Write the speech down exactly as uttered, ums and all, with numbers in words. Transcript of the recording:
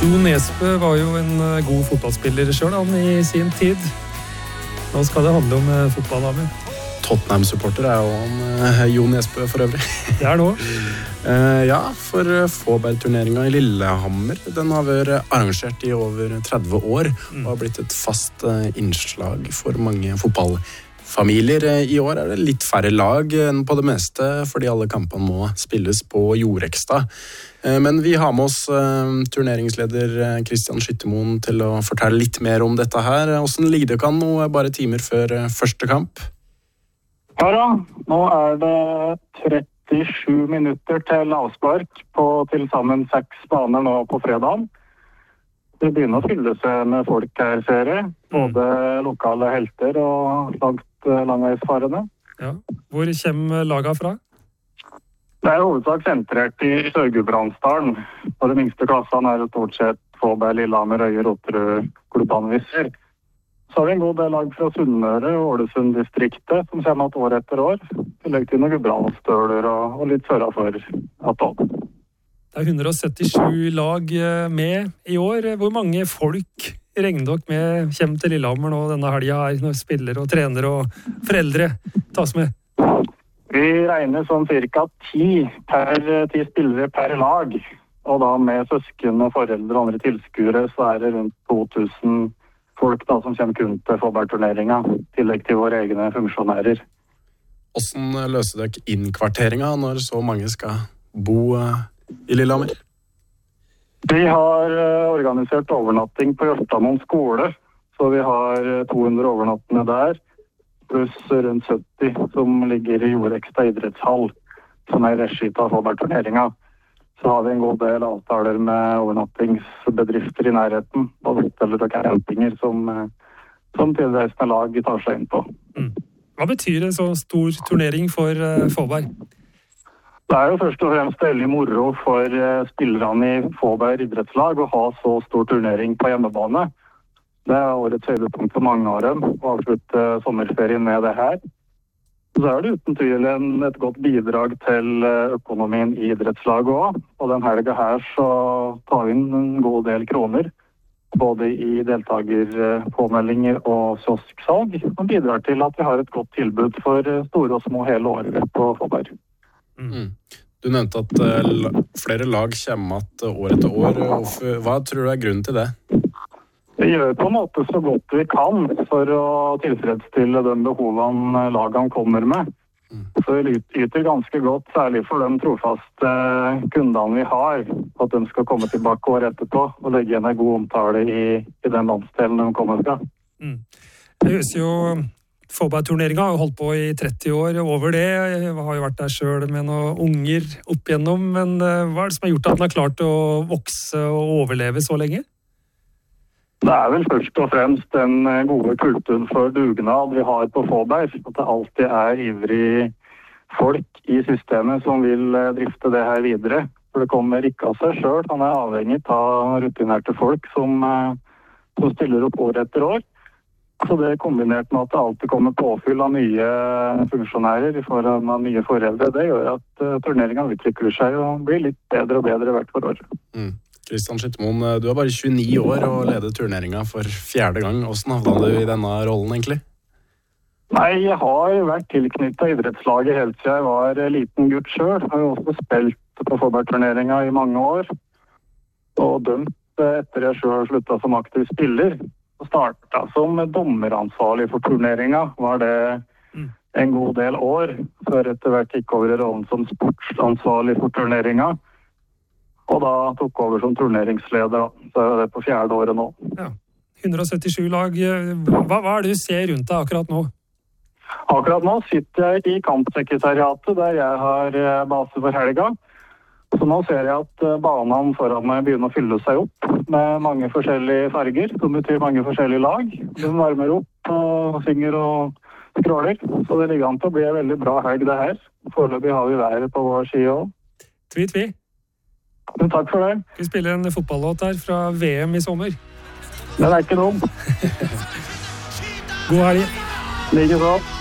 Jo Nesbø var jo en god fotballspiller selv han i sin tid. Nå skal det handle om fotball, Amir. Tottenham-supporter er jo han, Jo Nesbø for øvrig. Det er nå. uh, ja, for Fåberg-turneringen i Lillehammer, den har vært arrangert i over tretti år, mm. og har blitt et fast uh, innslag for mange fotballfamilier. I år er det litt færre lag enn på det meste, fordi alle kampene må spilles på Jordekstad. Uh, men vi har med oss uh, turneringsleder Christian Skyttermoen til å fortelle litt mer om dette her. Hvordan ligger det an nå, bare timer før uh, første kamp? Ja da, nå er det trettisju minutter til avspark på til sammen seks baner nå på fredagen. Det begynner å fylle seg med folk her, ser jeg. Både lokale helter og langt langveisfarende. Ja. Hvor kommer laget fra? Det er hovedsak sentrert i Sør-Gudbrandsdalen. På de minste klassene er det stort sett Fåberg, Lillehammer, Øyer, Otterud, klubbene vi ser. Så har vi en god del lag fra Sunnmøre og Ålesund-distriktet, som kommer at år etter år. I legg til noen Gudbrandsdøler og, og litt sørafor attål. Det er hundre og syttisju lag med i år. Hvor mange folk regner dere med kommer til Lillehammer nå denne helgen her, når spillere og trenere og foreldre tas med? Vi regner sånn cirka ti, per, ti spillere per lag. Og da med søsken og foreldre og andre tilskuere så er det rundt to tusen folk da, som kommer kun til Fåberg-turneringen, tillegg til våre egne funksjonærer. Hvordan løser dere innkvarteringen når så mange skal bo uh, i Lillehammer? Vi har uh, organisert overnatting på Jørstadmoen skole, så vi har uh, to hundre overnattende der, pluss rundt sytti som ligger i Jordekstad idrettshall, som er regi av Fåberg-turneringen. Så har vi en god del avtaler med overnattingsbedrifter i nærheten, og hoteller og campinger som, som tilreisende lag tar seg inn på. Mm. Hva betyr en så stor turnering for uh, Fåberg? Det er jo først og fremst veldig moro for uh, spillerne i Fåberg idrettslag å ha så stor turnering på hjemmebane. Det er årets høydepunkt for mange av dem, å avslutte uh, sommerferien med det her. Så er det uten tvil en, et godt bidrag til økonomien i idrettslaget også. Og den helgen her så tar vi inn en god del kroner, både i deltagerpåmeldinger og kiosksalg, som bidrar til at vi har et godt tilbud for store og små hele året på Fåberg. Mm. Du nevnte at uh, flere lag kommer at år etter år. Hva tror du er grunnen til det? Vi gjør på en måte så godt vi kan for å tilfredsstille de behovene lagene kommer med. Så vi yter ganske godt, særlig for de trofaste kundene vi har, at de skal komme tilbake år etterpå og legge igjen en god omtale i, i den landsdelen de kommer fra. Mm. Jeg husker jo Fåberg-turneringen har holdt på i tretti år over det. Jeg har jo vært der selv med noen unger opp igjennom, men hva er det som har gjort at den har klart å vokse og overleve så lenge? Det er vel først og fremst den gode kulturen for dugnad vi har på Fåberg. At det alltid er ivrig folk i systemet som vil drifte det her videre. For det kommer ikke av seg selv. Han er avhengig av rutinerte folk som, som stiller opp år etter år. Så det kombinert med at det alltid kommer påfyll av nye funksjonærer i form av nye foreldre, det gjør at turneringen utvikler seg og blir litt bedre og bedre hvert for år. Mm. Christian Skyttermoen, du er bare tjueni år og leder turneringen for fjerde gang. Hvordan havnet du i denne rollen egentlig? Nei, jeg har vært tilknyttet idrettslaget helt siden jeg var liten gutt selv. Jeg har jo også spilt på Fåberg-turneringen i mange år. Og dømt etter jeg selv sluttet som aktiv spiller. Og startet som dommeransvarlig for turneringen. Var det en god del år før etter hvert gikk over i rollen som sportsansvarlig for turneringen. Og da tok over som turneringsleder, så er det på fjerde året nå. Ja, hundre og syttisju lag. Hva, hva er det du ser rundt deg akkurat nå? Akkurat nå sitter jeg i kampsekretariatet, der jeg har base for helga. Så nå ser jeg at banen foran meg begynner å fylle seg opp med mange forskjellige farger, som betyr mange forskjellige lag. De varmer opp og synger og skråler, så det ligger an til å bli en veldig bra helg det her. Foreløpig har vi været på vår side også. Tvi-tvi. Men takk for det. Vi spiller en fotballåt her fra V M i sommer. Den er ikke dum. God helg. Like så.